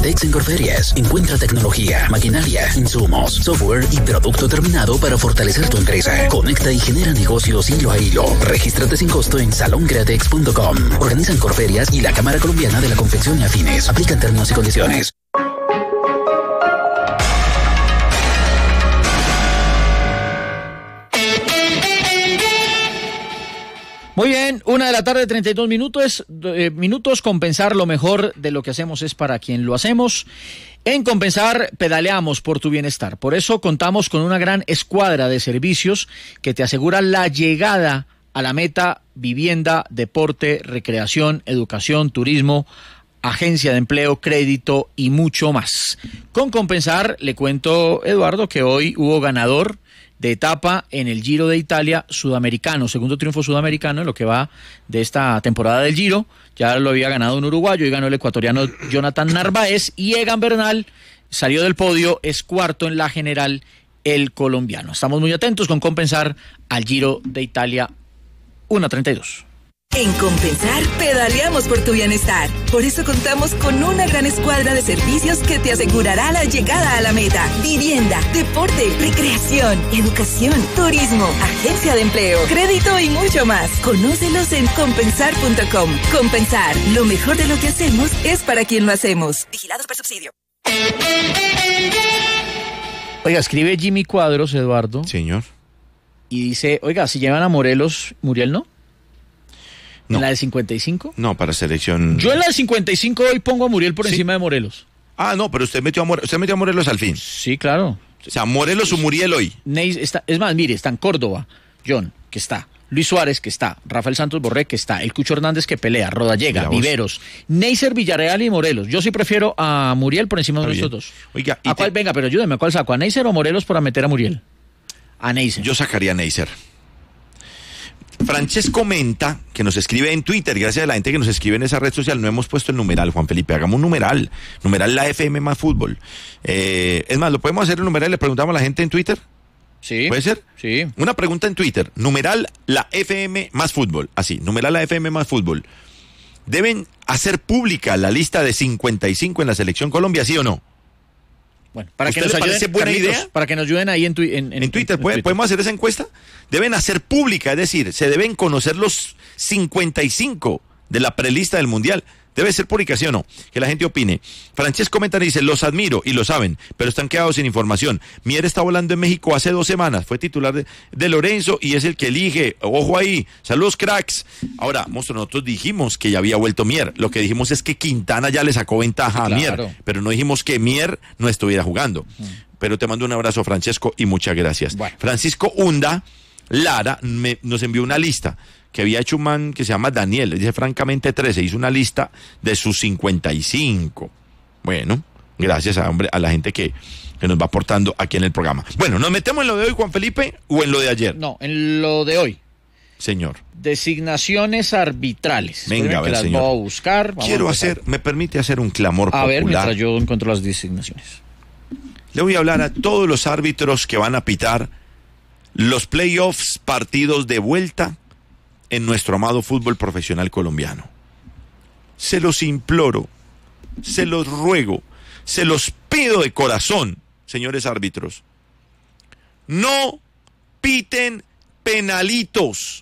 Vendex en Corferias. Encuentra tecnología, maquinaria, insumos, software y producto terminado para fortalecer tu empresa. Conecta y genera negocios hilo a hilo. Regístrate sin costo en salongratex.com. Organizan Corferias y la Cámara Colombiana de la Confección y Afines. Aplican términos y condiciones. Muy bien, 1:32 minutos. Compensar, lo mejor de lo que hacemos es para quien lo hacemos. En Compensar pedaleamos por tu bienestar. Por eso contamos con una gran escuadra de servicios que te asegura la llegada a la meta: vivienda, deporte, recreación, educación, turismo, agencia de empleo, crédito y mucho más. Con Compensar, le cuento, Eduardo, que hoy hubo ganador de etapa en el Giro de Italia sudamericano, segundo triunfo sudamericano en lo que va de esta temporada del Giro. Ya lo había ganado un uruguayo y ganó el ecuatoriano Jonathan Narváez, y Egan Bernal salió del podio, es cuarto en la general el colombiano. Estamos muy atentos con Compensar al Giro de Italia. 1:32. En Compensar, pedaleamos por tu bienestar. Por eso contamos con una gran escuadra de servicios que te asegurará la llegada a la meta: vivienda, deporte, recreación, educación, turismo, agencia de empleo, crédito y mucho más. Conócelos en compensar.com. Compensar, lo mejor de lo que hacemos es para quien lo hacemos. Vigilados por subsidio. Oiga, escribe Jimmy Cuadros, Eduardo. Señor. Y dice, oiga, si llevan a Morelos, ¿Muriel no? No. ¿En la de 55? No, para selección. Yo en la de 55 hoy pongo a Muriel por encima de Morelos. Ah, no, pero usted metió a Morelos al fin. Sí, claro. O sea, Morelos o Muriel hoy. Es más, mire, están Córdoba, John, que está, Luis Suárez, que está, Rafael Santos Borré, que está, el Cucho Hernández, que pelea, Rodallega, Viveros, Neisser, Villarreal y Morelos. Yo sí prefiero a Muriel por encima de estos dos. Oiga, ¿a cuál? Venga, pero ayúdeme, ¿a cuál saco? ¿A Neisser o Morelos para meter a Muriel? A Neisser. Yo sacaría a Neisser. Francesco Menta, que nos escribe en Twitter, gracias a la gente que nos escribe en esa red social, no hemos puesto el numeral, Juan Felipe, hagamos un numeral la FM más fútbol. Es más, ¿lo podemos hacer el numeral? Le preguntamos a la gente en Twitter. Sí. ¿Puede ser? Sí. Una pregunta en Twitter, numeral la FM más fútbol, así, numeral la FM más fútbol. ¿Deben hacer pública la lista de 55 en la Selección Colombia, sí o no? Bueno, para que nos ayuden, parece buena idea? Para que nos ayuden ahí en Twitter. ¿Podemos hacer esa encuesta? Deben hacer pública, es decir, se deben conocer los 55 de la prelista del Mundial. Debe ser pública, ¿sí o no? Que la gente opine. Francesco Menta dice, los admiro y lo saben, pero están quedados sin información. Mier está volando en México hace 2 semanas, fue titular de Lorenzo y es el que elige. Ojo ahí, saludos cracks. Ahora, monstruo, nosotros dijimos que ya había vuelto Mier. Lo que dijimos es que Quintana ya le sacó ventaja a Mier, pero no dijimos que Mier no estuviera jugando. Pero te mando un abrazo, Francesco, y muchas gracias. Bueno. Francisco Hunda Lara nos envió una lista que había hecho un man que se llama Daniel, dice francamente 13, hizo una lista de sus 55. Bueno, gracias a la gente que nos va aportando aquí en el programa. Bueno, ¿nos metemos en lo de hoy, Juan Felipe, o en lo de ayer? No, en lo de hoy. Señor. Designaciones arbitrales. Venga, a ver, señor. Voy a buscar. Me permite hacer un clamor popular. A ver, mientras yo encuentro las designaciones. Le voy a hablar a todos los árbitros que van a pitar los playoffs, partidos de vuelta en nuestro amado fútbol profesional colombiano. Se los imploro, se los ruego, se los pido de corazón, señores árbitros. No piten penalitos.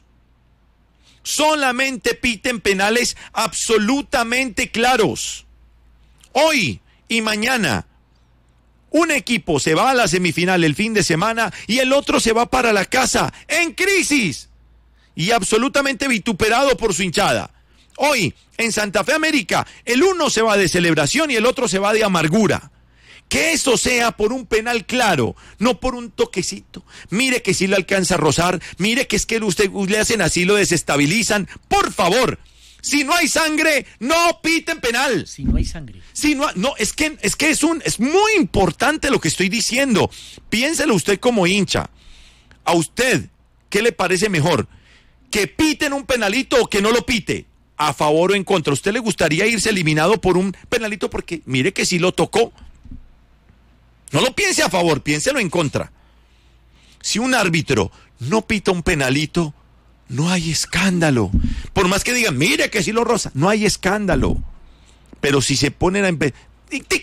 Solamente piten penales absolutamente claros. Hoy y mañana, un equipo se va a la semifinal el fin de semana y el otro se va para la casa en crisis y absolutamente vituperado por su hinchada. Hoy, en Santa Fe América, el uno se va de celebración y el otro se va de amargura. Que eso sea por un penal claro, no por un toquecito. Mire que si lo alcanza a rozar, mire que es que usted le hacen así, lo desestabilizan. Por favor, si no hay sangre, no piten penal. Si no hay sangre. Es que es muy importante lo que estoy diciendo. Piénselo usted como hincha. ¿A usted qué le parece mejor? ¿Que piten un penalito o que no lo pite? ¿A favor o en contra? ¿A usted le gustaría irse eliminado por un penalito? Porque mire que sí lo tocó. No lo piense a favor, piénselo en contra. Si un árbitro no pita un penalito, no hay escándalo. Por más que digan, mire que sí lo roza, no hay escándalo. Pero si se ponen a